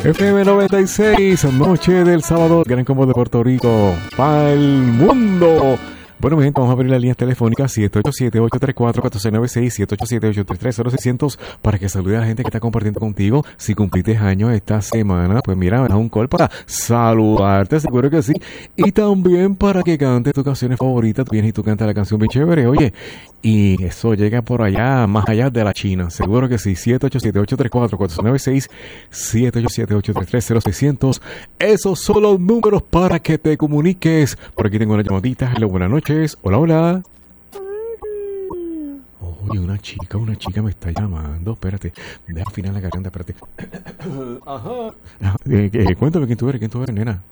FM 96, noche del sábado, gran combo de Puerto Rico, para el mundo. Bueno, mi gente, vamos a abrir la línea telefónica 787-834-1496, 787-833-0600 para que salude a la gente que está compartiendo contigo. Si cumpliste años esta semana, pues mira, me das un call para saludarte, seguro que sí. Y también para que cantes tus canciones favoritas. Tú vienes y tú cantas la canción bien chévere, oye. Y eso llega por allá, más allá de la China. Seguro que sí. 787-834-1496, 787-833-0600. Esos son los números para que te comuniques. Por aquí tengo una llamadita. Hello, buenas noches. Hola, hola. Oye, una chica me está llamando. Espérate, deja afinar la garganta, espérate. Ajá. Cuéntame quién tú eres, nena.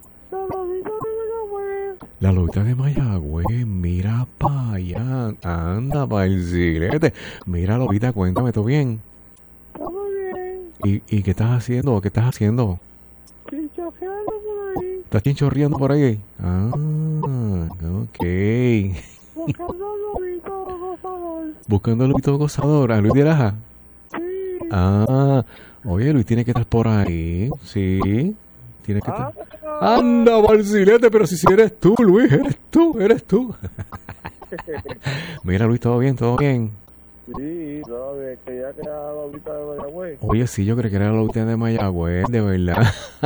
La lobita de Mayagüez, mira pa' allá, anda pa' el silete. Mira, lobita, cuéntame, ¿todo bien? Todo bien. ¿Y qué estás haciendo? Chinchorreando por ahí. ¿Estás chinchorreando por ahí? Ah, ok. Buscando lobito gozador. Buscando el lobito gozador, ¿a Luis de Laja? Sí. Ah, oye, Luis tiene que estar por ahí, sí. Tiene que estar... Anda, Barcilete, pero si eres tú, Luis, eres tú. Mira, Luis, ¿todo bien? Sí, todo bien. Que ya queda la lobita de Mayagüez. Oye, sí, yo creo que era la lobita de Mayagüez, de verdad.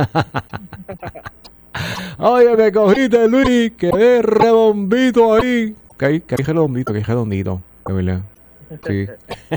Oye, me cogiste, Luis, quedé redondito ahí. Caí redondito, de verdad. Sí.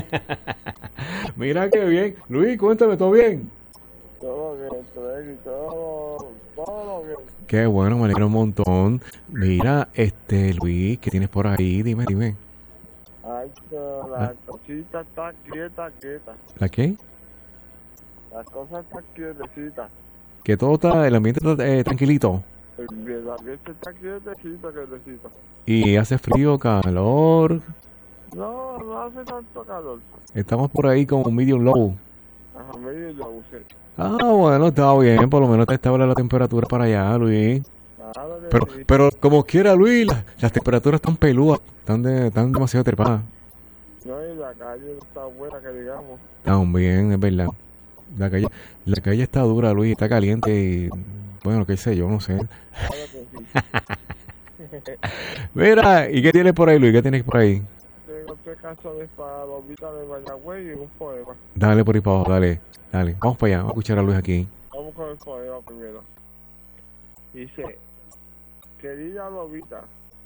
Mira qué bien. Luis, cuéntame, ¿todo bien? Todo bien, todo bien. Qué bueno, me alegro un montón. Mira, Luis, ¿qué tienes por ahí? Dime. Ay, la cosita está quieta. ¿La qué? La cosa está quietecita. Que todo está, el ambiente está tranquilito. El ambiente está quietecito. Y hace frío, calor. No hace tanto calor. Estamos por ahí como medium low. Ajá, medio la usé. Ah, bueno, está bien, por lo menos está estable la temperatura para allá, Luis. Claro que sí. Pero como quiera, Luis, las temperaturas están pelúas, están demasiado trepadas. No, y la calle no está buena, que digamos. También, es verdad. La calle está dura, Luis, está caliente y, bueno, qué sé yo, no sé. Claro que sí. Mira, ¿y qué tienes por ahí, Luis? ¿Qué tienes por ahí? Tengo 3 canciones para lobita de Mayagüez y un poema. Dale por ahí para abajo, dale. Vamos para allá, vamos a escuchar a Luis aquí. Vamos con el poema primero. Dice: querida lobita,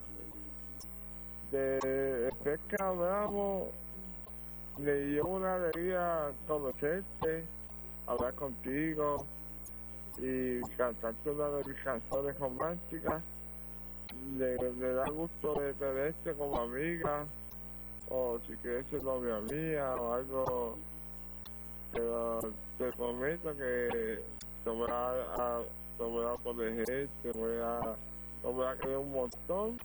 después que hablamos, me dio una alegría conocerte, hablar contigo y cantarte una de mis canciones románticas. Le da gusto de tenerte como amiga, o si quieres ser novia mía o algo. Pero te prometo que te voy a proteger, te voy a querer un montón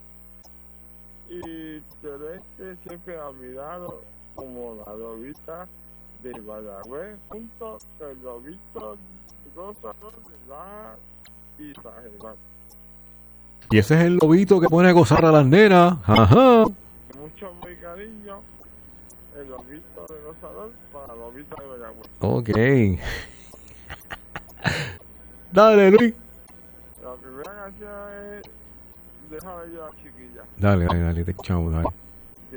y tenerte siempre a mi lado como la lobita de Mayagüez junto con el lobito gozador de la Isa Germán. Y ese es el lobito que pone a gozar a las nenas. Ajá. Mucho muy cariño, el lobito de gozador para la lobita de Mayagüez. Ok. Dale, Luis. La primera canción es Déjame yo a la chiquilla. Dale, te echamos, dale.